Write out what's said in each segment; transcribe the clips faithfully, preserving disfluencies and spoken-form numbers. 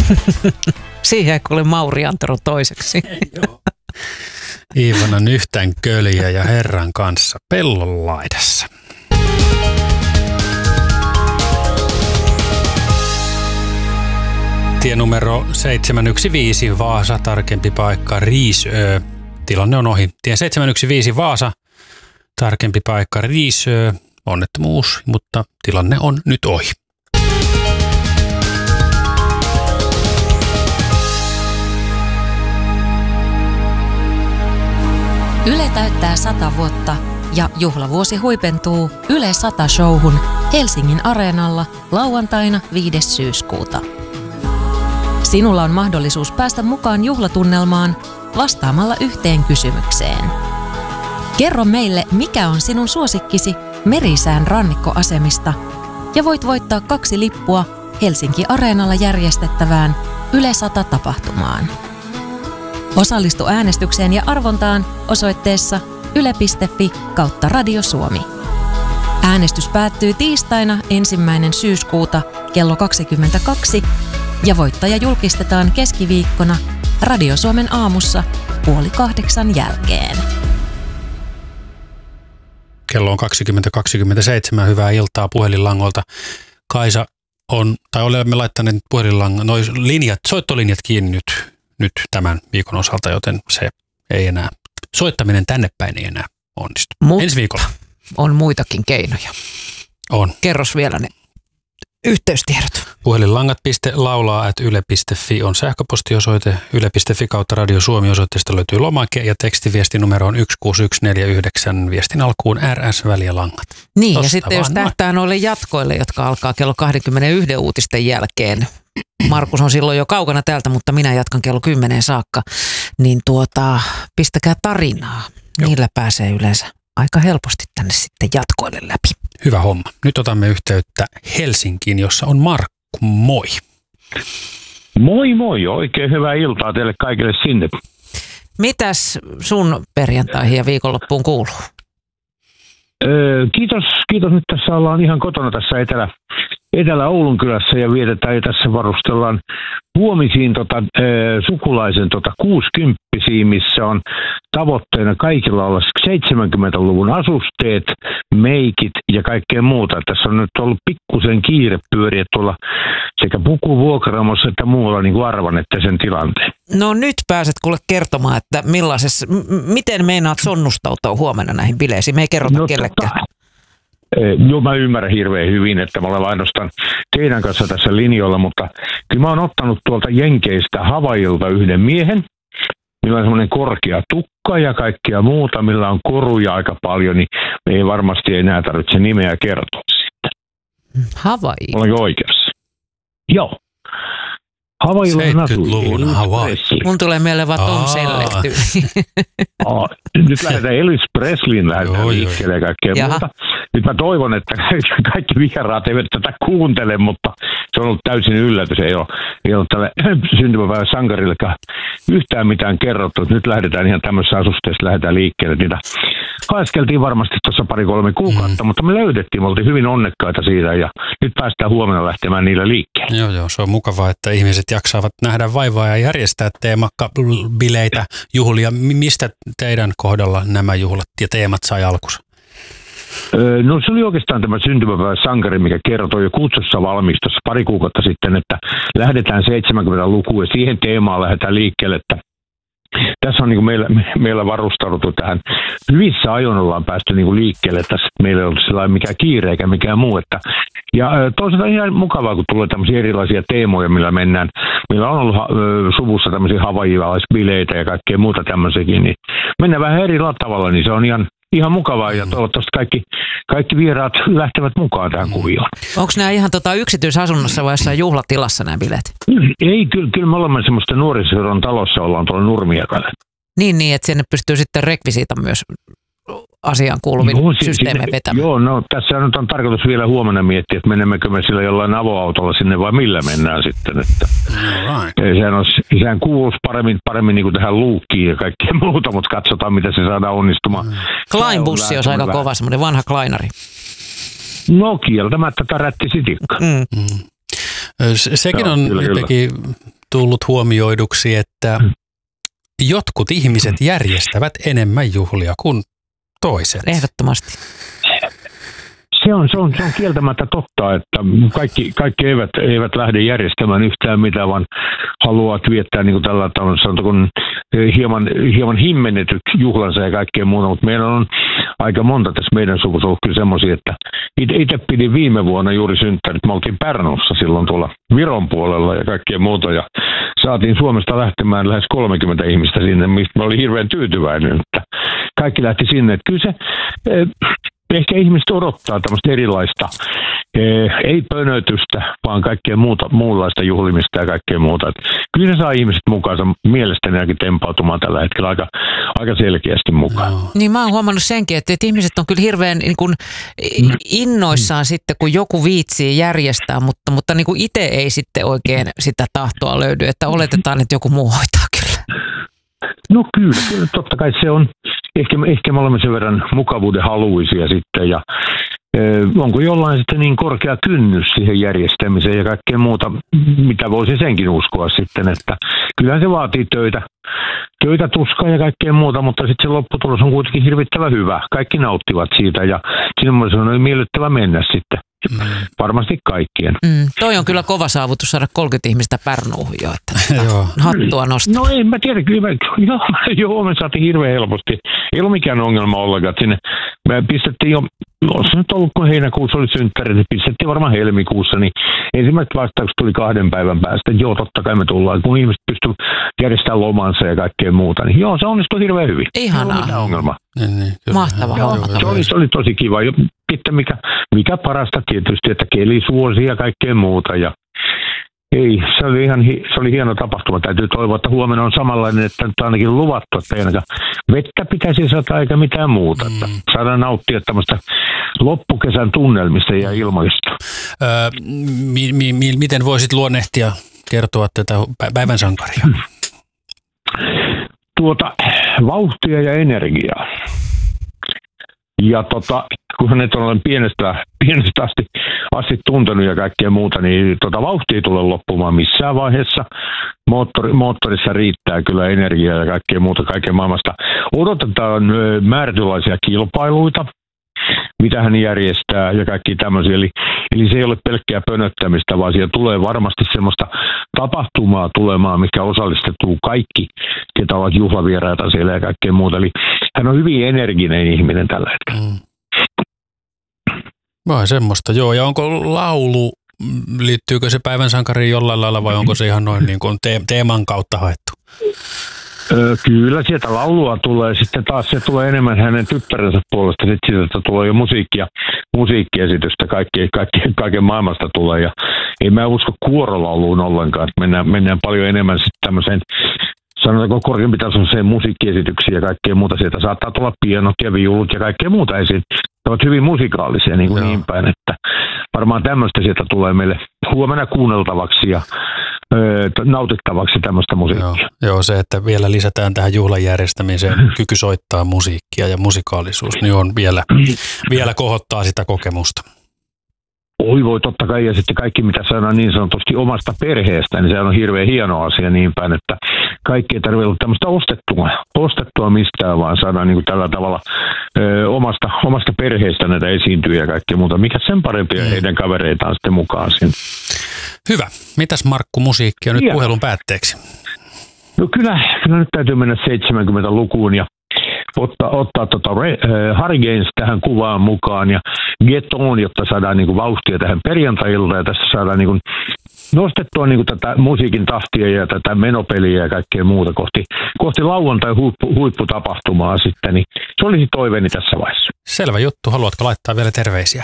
Siihen ei kuule Mauri Antero toiseksi. Iivanan yhtään köljä ja herran kanssa pellon laidassa. Tie numero seitsemän yksi viisi Vaasa, tarkempi paikka Riisö. Tilanne on ohi. Tie seitsemän yksi viisi Vaasa, tarkempi paikka Riisö. Onnettomuus, mutta tilanne on nyt ohi. Yle täyttää sata vuotta ja juhlavuosi huipentuu Yle sata-showhun Helsingin Areenalla lauantaina viides syyskuuta. Sinulla on mahdollisuus päästä mukaan juhlatunnelmaan vastaamalla yhteen kysymykseen. Kerro meille, mikä on sinun suosikkisi Merisään rannikkoasemista ja voit voittaa kaksi lippua Helsinki Areenalla järjestettävään Yle sata-tapahtumaan. Osallistu äänestykseen ja arvontaan osoitteessa yle piste fi kautta Radio Suomi. Äänestys päättyy tiistaina ensimmäinen syyskuuta kello kaksikymmentäkaksi ja voittaja julkistetaan keskiviikkona Radio Suomen aamussa puoli kahdeksan jälkeen. Kello on kaksikymmentä kaksikymmentäseitsemän. Hyvää iltaa puhelinlangolta. Kaisa on, tai olemme laittaneet puhelinlangon, noi linjat, soittolinjat kiinni nyt, nyt tämän viikon osalta, joten se ei enää, soittaminen tänne päin ei enää onnistu. Mutta ensi viikolla on muitakin keinoja. On. Kerros vielä ne yhteystiedot. Puhelinlangat piste laulaa ät yle piste fi on sähköpostiosoite. yle piste fi kautta Radio Suomi -osoitteesta löytyy lomake ja tekstiviesti numero on yksi kuusi yksi neljä yhdeksän. Viestin alkuun R S-väliä langat. Niin, Tosta ja sitten jos tähtää noille jatkoille, jotka alkaa kello kaksikymmentäyksi uutisten jälkeen. Markus on silloin jo kaukana täältä, mutta minä jatkan kello kymmenen saakka. Niin tuota, pistäkää tarinaa. Joo. Niillä pääsee yleensä aika helposti tänne sitten jatkoille läpi. Hyvä homma. Nyt otamme yhteyttä Helsinkiin, jossa on Markku. Moi. Moi moi. Oikein hyvää iltaa teille kaikille sinne. Mitäs sun perjantaihin ja viikonloppuun kuuluu? Öö, kiitos, kiitos. Nyt tässä ollaan ihan kotona tässä Etelä, Etelä-Oulun kylässä ja vietetään ja tässä varustellaan huomisiin tota, öö, sukulaisen tota, kuusikymppisiin, missä on tavoitteena kaikilla olla seitsemänkymmentäluvun asusteet, meikit ja kaikkea muuta. Tässä on nyt ollut pikkusen kiire pyöriä tuolla sekä pukuvuokraamossa että muualla, niin kuin arvannette sen tilanteen. No nyt pääset kuule kertomaan, että millaisessa, m- miten meinaat sonnustautua huomenna näihin bileisiin. Me ei kerrota no, kellekään. Tota, Joo, mä ymmärrän hirveän hyvin, että mä olen ainoastaan teidän kanssa tässä linjoilla, mutta kyllä mä oon ottanut tuolta Jenkeistä Havailta yhden miehen, millä on semmoinen korkea tukka ja kaikkea muuta, millä on koruja aika paljon, niin me ei varmasti enää tarvitse nimeä kertoa sitten. Havaii. Olenko oikeassa? Joo. Havailla seitsemänkymmentäluvun Hawaii. Mun tulee mieleen vaan Tom Selleck. Nyt lähdetään Elvis Presleyin lähdetään liikkeelle ja kaikkea Jaha. muuta. Nyt mä toivon, että kaikki vieraat eivät tätä kuuntele, mutta se on ollut täysin yllätys. Ei ole, ei ole tälle syntymäpäivän sankarillekaan yhtään mitään kerrottu. Nyt lähdetään ihan tämmöisessä asusteessa, lähdetään liikkeelle. Niitä haeskeltiin varmasti tuossa pari-kolme kuukautta, mm. mutta me löydettiin, me oltiin hyvin onnekkaita siitä ja nyt päästään huomenna lähtemään niillä liikkeelle. Joo, joo, se on mukavaa, että ihmiset jaksaavat nähdä vaivaa ja järjestää teemabileitä, juhlia. Mistä teidän kohdalla nämä juhlat ja teemat sai alkunsa? No se oli oikeastaan tämä syntymäpäivän sankari, mikä kertoi jo kutsussa valmistossa pari kuukautta sitten, että lähdetään seitsemänkymmentälukuun ja siihen teemaan lähdetään liikkeelle, että tässä on niin kuin meillä, meillä varustauduttu tähän. Hyvissä ajoin ollaan päästy niin kuin liikkeelle tässä, että meillä ei ollut sellainen mikään kiire eikä mikään muu. Että, ja toisaalta ihan mukavaa, kun tulee tämmöisiä erilaisia teemoja, millä mennään. Meillä on ollut suvussa tämmöisiä havaijalaisbileitä ja kaikkea muuta tämmöisiäkin, niin mennään vähän eri tavalla, niin se on ihan Ihan mukavaa ja toivottavasti kaikki, kaikki vieraat lähtevät mukaan tähän kuvioon. Onko nämä ihan tota yksityisasunnossa vai jossain juhlatilassa nämä bileet? Ei, kyllä, kyllä me olemme semmoista nuorisoseudun talossa, ollaan tuolla Nurmiakalle. Niin, niin, että sinne pystyy sitten rekvisiita myös asiaan kuuluvin no, systeemeen vetämään. Joo, no tässä nyt on tarkoitus vielä huomenna miettiä, että menemmekö me sillä jollain avoautolla sinne vai millä mennään sitten. Että right. sehän, olisi, sehän kuuluisi paremmin, paremmin niin kuin tähän luukkiin ja kaikkea muuta, mutta katsotaan mitä se saadaan onnistumaan. Mm. Klein-bussi olisi aika kova, semmoinen vanha Kleinari. No kieltämättä tärätti sitikka. Mm. Mm. Se, sekin on kyllä, jotenkin kyllä. tullut huomioiduksi, että jotkut ihmiset järjestävät enemmän juhlia kuin toiset. Ehdottomasti. Se on, se, on, se on kieltämättä totta, että kaikki, kaikki eivät, eivät lähde järjestämään yhtään mitään, vaan haluavat viettää niin kuin tällä tavalla, sanotaan, hieman, hieman himmennetyt juhlansa ja kaikkea muuta, mutta meillä on aika monta tässä meidän suvussa ollut kyllä semmoisia, että itse pidin viime vuonna juuri synttärit. Me oltiin Pärnussa silloin tuolla Viron puolella ja kaikkea muuta ja saatiin Suomesta lähtemään lähes kolmekymmentä ihmistä sinne, mistä mä olin hirveän tyytyväinen, että kaikki lähti sinne. Että kyllä se, ehkä ihmiset odottaa tämmöistä erilaista, ei pönötystä, vaan kaikkea muuta, muunlaista juhlimista ja kaikkea muuta. Että kyllä se saa ihmiset mukaansa mielestäni ainakin tempautumaan tällä hetkellä aika, aika selkeästi mukaan. No. Niin mä oon huomannut senkin, että, että ihmiset on kyllä hirveän niin kuin innoissaan mm. sitten, kun joku viitsii järjestää, mutta, mutta niin kuin itse ei sitten oikein sitä tahtoa löydy, että oletetaan, että joku muu hoitaa kyllä. No kyllä, kyllä, totta kai se on, ehkä, ehkä me olemme sen verran mukavuuden haluisia sitten ja onko jollain sitten niin korkea kynnys siihen järjestämiseen ja kaikkea muuta, mitä voisi senkin uskoa sitten, että kyllähän se vaatii töitä, töitä tuskaa ja kaikkea muuta, mutta sitten se lopputulos on kuitenkin hirvittävän hyvä. Kaikki nauttivat siitä ja siinä se on miellyttävä mennä sitten. Mm. Varmasti kaikkien. Mm, toi on kyllä kova saavutus saada kolmekymmentä ihmistä Pärnuuhun jo, että hattua nostaa. No en mä tiedä, kyllä joo, joo, me saatiin hirveän helposti. Ei ollut mikään ongelma ollenkaan. Sinne me pistettiin jo, olisi nyt ollut kun heinäkuussa oli synttärit, niin pistettiin varmaan helmikuussa, niin ensimmäiset vastaukset tuli kahden päivän päästä. Joo, totta kai me tullaan, kun ihmiset pystyvät järjestämään lomansa ja kaikkea muuta, niin joo, se onnistui hirveän hyvin. Ihanaa. Ei ollut mitään ongelmaa. Niin, niin, mahtava joo, homma. Se oli, se oli tosi kiva. Sitten mikä, mikä parasta tietysti, että keli suosi ja kaikkea muuta. Ja ei, se oli ihan se oli hieno tapahtuma. Täytyy toivoa, että huomenna on samanlainen, että nyt ainakin luvattu, että ei ainakaan vettä pitäisi saada eikä mitään muuta. Että saadaan nauttia tämmöistä loppukesän tunnelmista ja ilmoista. Öö, mi, mi, mi, miten voisit luonnehtia, kertoa tätä päivän sankaria? Tuota, vauhtia ja energiaa. Ja tota, kun hänet olen pienestä, pienestä asti, asti tuntenut ja kaikkea muuta, niin tota, vauhti ei tule loppumaan missään vaiheessa. Moottori, moottorissa riittää kyllä energiaa ja kaikkea muuta kaiken maailmasta. Odotetaan määrätynlaisia kilpailuita, mitä hän järjestää ja kaikki tämmöisiä. Eli, eli se ei ole pelkkää pönöttämistä, vaan siellä tulee varmasti semmoista tapahtumaa tulemaan, mikä osallistuu kaikki, ketä ovat juhlavieraita siellä ja kaikkea muuta. Eli hän on hyvin energinen ihminen tällä hetkellä. Mm. Vai semmoista, joo. Ja onko laulu, liittyykö se päivän sankariin jollain lailla vai onko se ihan noin niin kuin te- teeman kautta haettu? Öö, kyllä sieltä laulua tulee, sitten taas se tulee enemmän hänen tyttärensä puolesta, sitten sieltä tulee jo musiikkia, musiikkiesitystä, kaikki, kaikki, kaiken maailmasta tulee ja ei mä usko kuorolauluun ollenkaan, mennään, mennään paljon enemmän sitten tämmöiseen, sanotaanko korkeampitasoiseen musiikkiesityksiin ja kaikkea muuta, sieltä saattaa tulla pienot ja viulut ja kaikkea muuta esiin. Ne ovat hyvin musikaalisia niin, kuin niin päin, että varmaan tämmöistä sieltä tulee meille huomenna kuunneltavaksi ja öö, nautittavaksi tämmöistä musiikkia. Joo, joo, se, että vielä lisätään tähän juhlan järjestämiseen kyky soittaa musiikkia ja musikaalisuus, niin on vielä, vielä kohottaa sitä kokemusta. Oi voi, totta kai, ja sitten kaikki mitä saadaan niin sanotusti omasta perheestä, niin se on hirveän hieno asia niin päin, että kaikki ei tarvitse olla tämmöistä ostettua, ostettua mistään, vaan saadaan niin kuin tällä tavalla ö, omasta, omasta perheestä näitä esiintyjä ja kaikkea muuta. Mikä sen parempia mm. heidän kavereitaan sitten mukaan siinä. Hyvä. Mitäs Markku musiikkia nyt ja. puhelun päätteeksi? No kyllä, kyllä nyt täytyy mennä seitsemänkymmentälukuun ja ottaa, ottaa tota, äh, Hurricanes tähän kuvaan mukaan ja Get On, jotta saadaan niin kuin vauhtia tähän perjantai-iltaan ja tässä saadaan niin kuin nostettua niin kuin tätä musiikin tahtia ja tätä menopeliä ja kaikkea muuta kohti, kohti lauantai-huippu, huipputapahtumaa sitten, niin se olisi toiveeni tässä vaiheessa. Selvä juttu. Haluatko laittaa vielä terveisiä?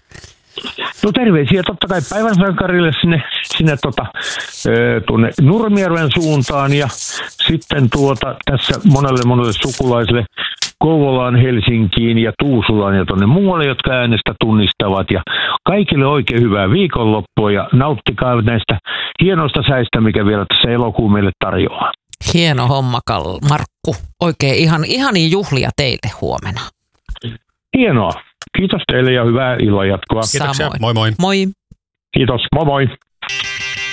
No terveisiä totta kai päivän sankarille sinne, sinne tota, tuonne Nurmijärven suuntaan ja sitten tuota, tässä monelle monelle sukulaisille Kouvolaan, Helsinkiin ja Tuusulaan ja tuonne muualle, jotka äänestä tunnistavat. Ja kaikille oikein hyvää viikonloppua ja nauttikaa näistä hienoista säistä, mikä vielä tässä elokuun meille tarjoaa. Hieno homma, Markku. Oikein ihan, ihania juhlia teille huomenna. Hienoa. Kiitos teille ja hyvää illan jatkoa. Kiitoksia. Moi moi. Moi. Kiitos. Moi moi.